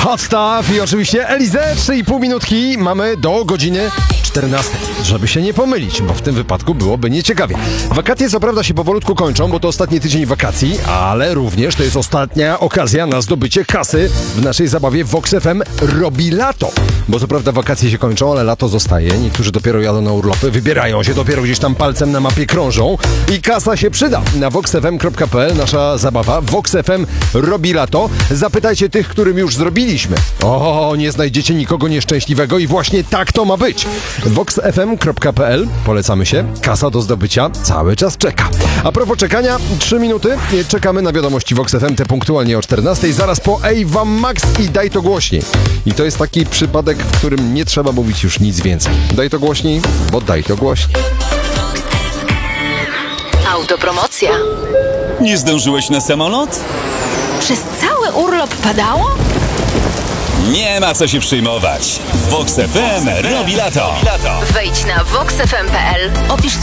Hot Stuff i oczywiście Elizę. 3,5 minutki mamy do godziny 14, żeby się nie pomylić, bo w tym wypadku byłoby nieciekawie. Wakacje co prawda się powolutku kończą, bo to ostatni tydzień wakacji, ale również to jest ostatnia okazja na zdobycie kasy w naszej zabawie Vox FM Robi Lato. Bo co prawda wakacje się kończą, ale lato zostaje. Niektórzy dopiero jadą na urlopy, wybierają się, dopiero gdzieś tam palcem na mapie krążą i kasa się przyda. Na voxfm.pl nasza zabawa Vox FM Robi Lato. Zapytajcie tych, którym już zrobiliśmy. O, nie znajdziecie nikogo nieszczęśliwego i właśnie tak to ma być. voxfm.pl, polecamy się. Kasa do zdobycia cały czas czeka. A propos czekania, 3 minuty. Czekamy na wiadomości Vox FM, te punktualnie o 14. Zaraz po Ej Wam Max i Daj to głośniej. I to jest taki przypadek, w którym nie trzeba mówić już nic więcej. Daj to głośniej, bo daj to głośniej. Autopromocja. Nie zdążyłeś na samolot? Przez cały urlop padało? Nie ma co się przejmować. Vox FM robi lato. Wejdź na voxfm.pl, opisz